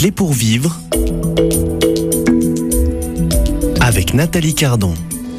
clés pour vivre avec Nathalie Cardon.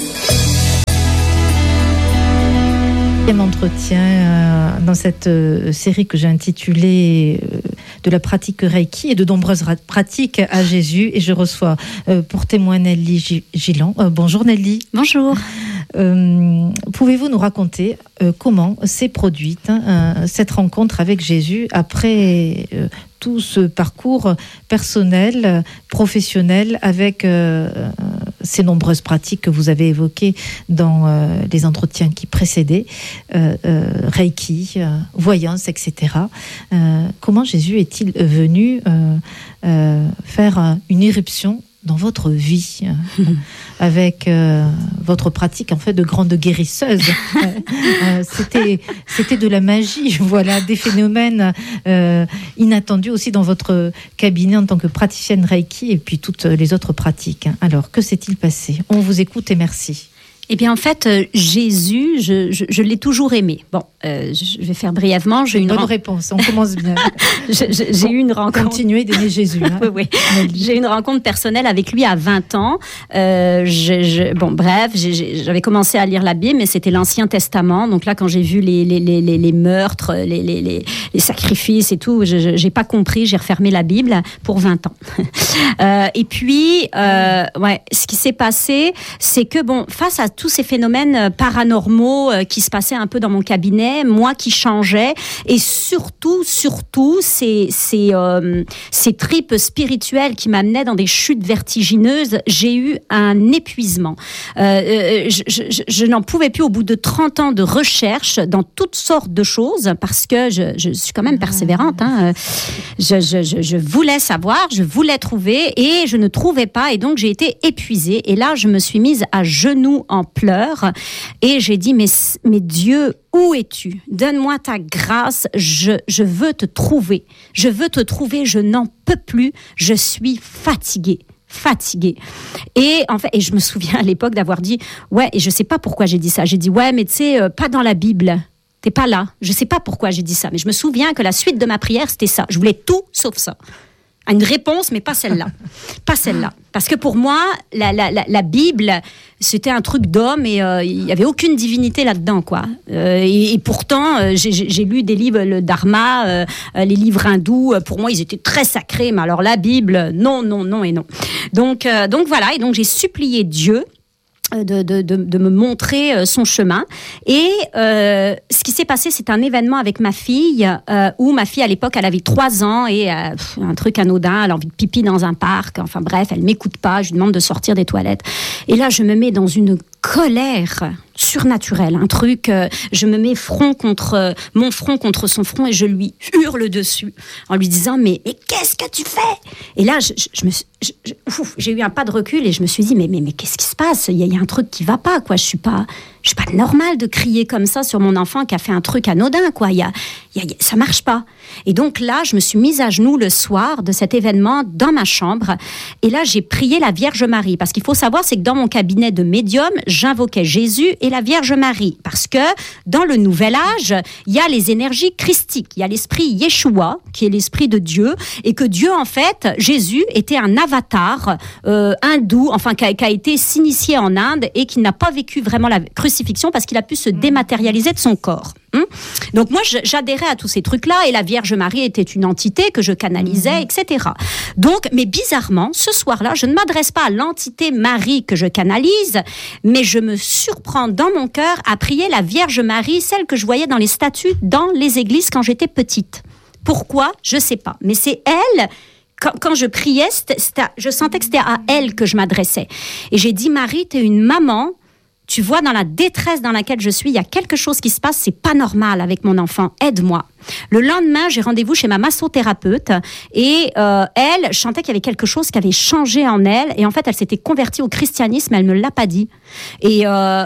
Un entretien dans cette série que j'ai intitulée de la pratique Reiki et de nombreuses pratiques à Jésus, et je reçois pour témoin Nelly Gillan. Bonjour Nelly. Bonjour. Pouvez-vous nous raconter comment s'est produite cette rencontre avec Jésus après tout ce parcours personnel, professionnel, avec ces nombreuses pratiques que vous avez évoquées dans les entretiens qui précédaient, Reiki, voyance, etc. Comment Jésus est-il venu faire une irruption dans votre vie, avec votre pratique en fait de grande guérisseuse? C'était de la magie, voilà, des phénomènes inattendus aussi dans votre cabinet en tant que praticienne Reiki, et puis toutes les autres pratiques. Alors, que s'est-il passé? On vous écoute et merci. Eh bien, en fait, Jésus, je l'ai toujours aimé. Bon, je vais faire brièvement. Bonne réponse, on commence bien. J'ai eu une rencontre. Continuez d'aimer Jésus. Hein. Oui. J'ai eu une rencontre personnelle avec lui à 20 ans. J'avais commencé à lire la Bible, mais c'était l'Ancien Testament. Donc là, quand j'ai vu les meurtres, les sacrifices et tout, j'ai pas compris. J'ai refermé la Bible pour 20 ans. Et puis, ce qui s'est passé, c'est que face à tous ces phénomènes paranormaux qui se passaient un peu dans mon cabinet, moi qui changeais, et surtout ces tripes spirituelles qui m'amenaient dans des chutes vertigineuses, j'ai eu un épuisement. Je n'en pouvais plus au bout de 30 ans de recherche dans toutes sortes de choses, parce que je suis quand même persévérante. Hein. Je voulais savoir, je voulais trouver, et je ne trouvais pas, et donc j'ai été épuisée. Et là, je me suis mise à genoux en pleurs, et j'ai dit, mais Dieu, où es-tu? Donne-moi ta grâce, je veux te trouver. Je veux te trouver, je n'en peux plus, je suis fatiguée. Et en fait, et je me souviens à l'époque d'avoir dit, et je sais pas pourquoi j'ai dit ça. J'ai dit, mais tu sais, pas dans la Bible. T'es pas là. Je sais pas pourquoi j'ai dit ça, mais je me souviens que la suite de ma prière, c'était ça. Je voulais tout sauf ça. Une réponse, mais pas celle-là. Pas celle-là. Parce que pour moi, la Bible, c'était un truc d'homme, et il n'y avait aucune divinité là-dedans, quoi. Et pourtant, j'ai lu des livres, le Dharma, les livres hindous. Pour moi, ils étaient très sacrés. Mais alors la Bible, non et non. Donc voilà. Et donc j'ai supplié Dieu de me montrer son chemin. Et ce qui s'est passé, c'est un événement avec ma fille, où ma fille, à l'époque, elle avait 3 ans, et un truc anodin, elle a envie de pipi dans un parc, enfin bref, elle m'écoute pas, je lui demande de sortir des toilettes. Et là, je me mets dans une colère surnaturelle, un truc, je me mets mon front contre son front, et je lui hurle dessus en lui disant, mais qu'est-ce que tu fais? Et là, j'ai eu un pas de recul, et je me suis dit, mais qu'est-ce qui se passe? Il y a un truc qui va pas, quoi. Je suis pas normale de crier comme ça sur mon enfant qui a fait un truc anodin, quoi. Ça marche pas. Et donc là, je me suis mise à genoux le soir de cet événement dans ma chambre, et là, j'ai prié la Vierge Marie, parce qu'il faut savoir, c'est que dans mon cabinet de médium, j'invoquais Jésus et la Vierge Marie, parce que dans le Nouvel Âge, il y a les énergies christiques, il y a l'esprit Yeshua, qui est l'esprit de Dieu, et que Dieu, en fait, Jésus était un avatar hindou, enfin qui a été s'initier en Inde, et qui n'a pas vécu vraiment la crucifixion, parce qu'il a pu se dématérialiser de son corps. Donc moi, j'adhérais à tous ces trucs-là, et la Vierge Marie était une entité que je canalisais, etc. Donc, mais bizarrement, ce soir-là, je ne m'adresse pas à l'entité Marie que je canalise, mais je me surprends dans mon cœur à prier la Vierge Marie, celle que je voyais dans les statues dans les églises quand j'étais petite. Pourquoi? Je sais pas. Mais c'est elle. Quand je priais, je sentais que c'était à elle que je m'adressais. Et j'ai dit, Marie, t'es une maman. Tu vois, dans la détresse dans laquelle je suis, il y a quelque chose qui se passe, c'est pas normal avec mon enfant, aide-moi. Le lendemain, j'ai rendez-vous chez ma massothérapeute, et elle, je sentais qu'il y avait quelque chose qui avait changé en elle, et en fait, elle s'était convertie au christianisme, elle me l'a pas dit. Et là,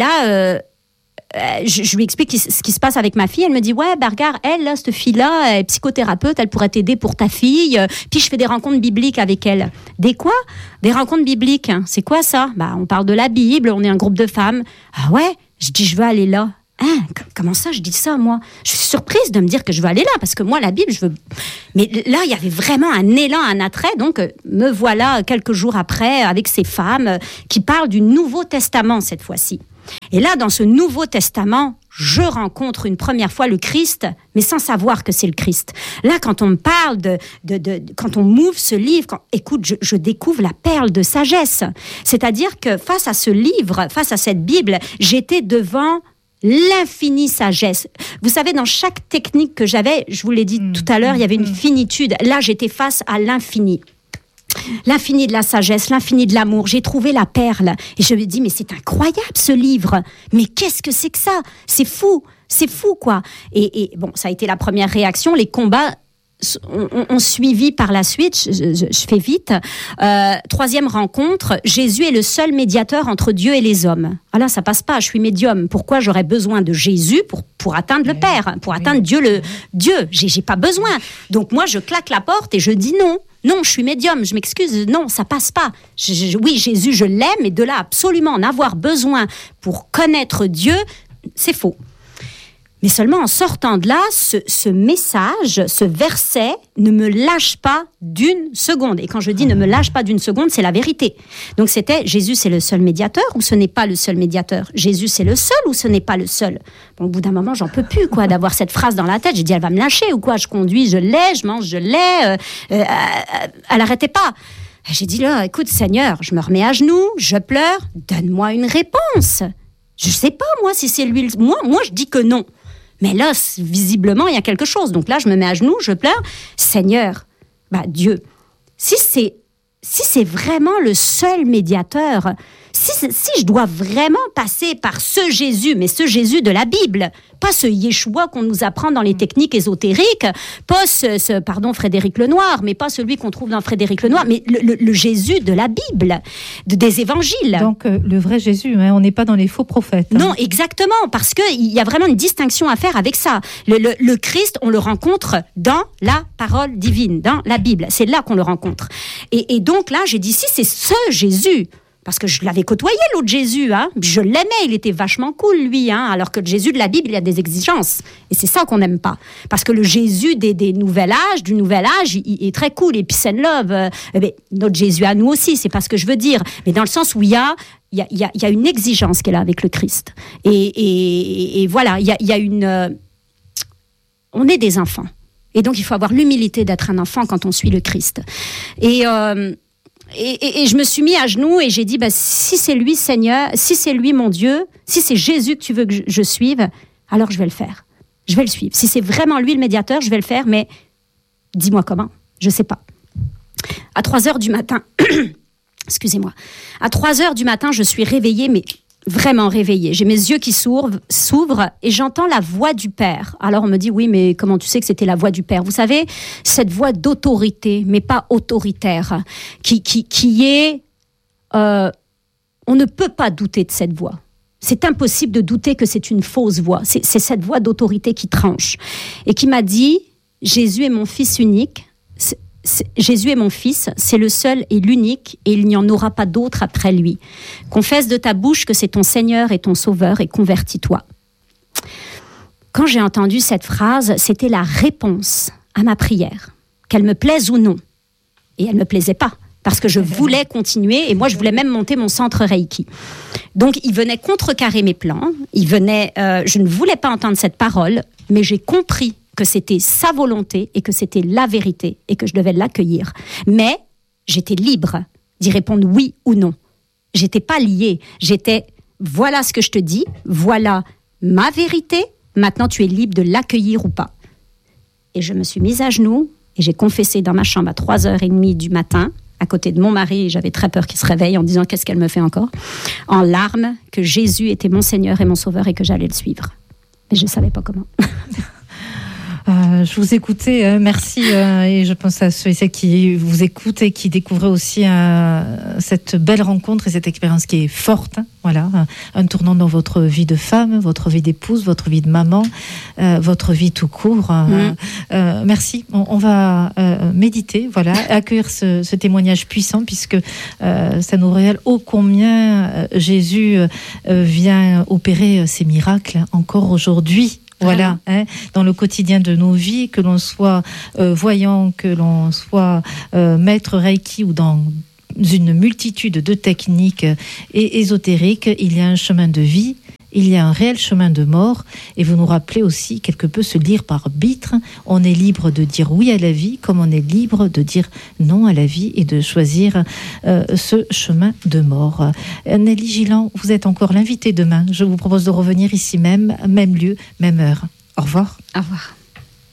je lui explique ce qui se passe avec ma fille. Elle me dit, regarde, elle, là, cette fille-là, elle est psychothérapeute, elle pourrait t'aider pour ta fille. Puis je fais des rencontres bibliques avec elle. Des quoi? Des rencontres bibliques. C'est quoi ça? On parle de la Bible, on est un groupe de femmes. Ah ouais? Je dis, je veux aller là. Comment ça, je dis ça, moi? Je suis surprise de me dire que je veux aller là, parce que moi, la Bible, je veux... Mais là, il y avait vraiment un élan, un attrait. Donc, me voilà quelques jours après avec ces femmes qui parlent du Nouveau Testament cette fois-ci. Et là, dans ce Nouveau Testament, je rencontre une première fois le Christ, mais sans savoir que c'est le Christ. Là, quand on me parle quand on m'ouvre ce livre, écoute, je découvre la perle de sagesse. C'est-à-dire que face à ce livre, face à cette Bible, j'étais devant l'infinie sagesse. Vous savez, dans chaque technique que j'avais, je vous l'ai dit tout à l'heure, il y avait une finitude. Là, j'étais face à l'infini. L'infini de la sagesse, l'infini de l'amour. J'ai trouvé la perle. Et je me dis, mais c'est incroyable ce livre. Mais qu'est-ce que c'est que ça ? C'est fou, quoi. Et bon, ça a été la première réaction. Les combats ont suivi par la suite. Je fais vite. Troisième rencontre, Jésus est le seul médiateur entre Dieu et les hommes. Ah là, ça passe pas, je suis médium. Pourquoi j'aurais besoin de Jésus pour atteindre le Père, pour atteindre Dieu, j'ai pas besoin. Donc moi, je claque la porte et je dis non. Non, je suis médium, je m'excuse, non, ça passe pas. Oui, Jésus, je l'aime, et de là, absolument en avoir besoin pour connaître Dieu, c'est faux. Mais seulement en sortant de là, ce message, ce verset ne me lâche pas d'une seconde. Et quand je dis ne me lâche pas d'une seconde, c'est la vérité. Donc c'était, Jésus c'est le seul médiateur ou ce n'est pas le seul médiateur ? Jésus c'est le seul ou ce n'est pas le seul ? Bon, au bout d'un moment, j'en peux plus d'avoir cette phrase dans la tête. J'ai dit, elle va me lâcher ou quoi ? Je conduis, je l'ai, je mange, je l'ai. Elle n'arrêtait pas. J'ai dit, là, écoute Seigneur, je me remets à genoux, je pleure, donne-moi une réponse. Je sais pas, moi, si c'est lui. Moi, je dis que non. Mais là, visiblement, il y a quelque chose. Donc là, je me mets à genoux, je pleure. Seigneur, Dieu, si c'est vraiment le seul médiateur, si je dois vraiment passer par ce Jésus, mais ce Jésus de la Bible, pas ce Yeshua qu'on nous apprend dans les techniques ésotériques, pas pardon, Frédéric Lenoir, mais pas celui qu'on trouve dans Frédéric Lenoir, mais le Jésus de la Bible, des évangiles. Donc le vrai Jésus, on n'est pas dans les faux prophètes. Non, exactement, parce qu'il y a vraiment une distinction à faire avec ça. Le Christ, on le rencontre dans la parole divine, dans la Bible. C'est là qu'on le rencontre. Et donc là, j'ai dit, si c'est ce Jésus, parce que je l'avais côtoyé, l'autre Jésus, je l'aimais, il était vachement cool, lui, alors que le Jésus de la Bible, il a des exigences. Et c'est ça qu'on n'aime pas. Parce que le Jésus du Nouvel Âge, il est très cool, et peace and love. Notre Jésus à nous aussi, c'est pas ce que je veux dire. Mais dans le sens où il y a une exigence qui est là avec le Christ. Et voilà, il y a une... on est des enfants. Et donc, il faut avoir l'humilité d'être un enfant quand on suit le Christ. Et je me suis mis à genoux et j'ai dit, si c'est lui, Seigneur, si c'est lui, mon Dieu, si c'est Jésus que tu veux que je suive, alors je vais le faire. Je vais le suivre. Si c'est vraiment lui le médiateur, je vais le faire, mais dis-moi comment. Je ne sais pas. À 3h du matin, excusez-moi, à 3h du matin, je suis réveillée, mais vraiment réveillée. J'ai mes yeux qui s'ouvrent et j'entends la voix du Père. Alors on me dit, oui, mais comment tu sais que c'était la voix du Père ? Vous savez, cette voix d'autorité, mais pas autoritaire, qui est... on ne peut pas douter de cette voix. C'est impossible de douter que c'est une fausse voix. C'est cette voix d'autorité qui tranche. Et qui m'a dit, Jésus est mon fils unique, Jésus est mon fils, c'est le seul et l'unique, et il n'y en aura pas d'autre après lui. Confesse de ta bouche que c'est ton Seigneur et ton Sauveur, et convertis-toi. Quand j'ai entendu cette phrase, c'était la réponse à ma prière, qu'elle me plaise ou non. Et elle ne me plaisait pas, parce que je voulais continuer, et moi je voulais même monter mon centre Reiki. Donc il venait contrecarrer mes plans, je ne voulais pas entendre cette parole, mais j'ai compris que c'était sa volonté et que c'était la vérité et que je devais l'accueillir. Mais j'étais libre d'y répondre oui ou non. J'étais pas liée. J'étais, voilà ce que je te dis, voilà ma vérité, maintenant tu es libre de l'accueillir ou pas. Et je me suis mise à genoux et j'ai confessé dans ma chambre à 3h30 du matin, à côté de mon mari, j'avais très peur qu'il se réveille en disant qu'est-ce qu'elle me fait encore, en larmes, que Jésus était mon Seigneur et mon Sauveur et que j'allais le suivre. Mais je ne savais pas comment. Je vous écoutais, merci, et je pense à ceux et celles qui vous écoutent et qui découvrent aussi cette belle rencontre et cette expérience qui est forte, voilà, un tournant dans votre vie de femme, votre vie d'épouse, votre vie de maman, votre vie tout court. Merci, on va méditer, voilà, accueillir ce témoignage puissant puisque ça nous révèle ô combien Jésus vient opérer ces miracles encore aujourd'hui. Voilà, dans le quotidien de nos vies, que l'on soit voyant, que l'on soit maître Reiki ou dans une multitude de techniques et ésotériques, il y a un chemin de vie, il y a un réel chemin de mort, et vous nous rappelez aussi quelque peu ce libre arbitre. On est libre de dire oui à la vie, comme on est libre de dire non à la vie et de choisir ce chemin de mort. Nelly Gillan, vous êtes encore l'invitée demain. Je vous propose de revenir ici même lieu, même heure. Au revoir. Au revoir.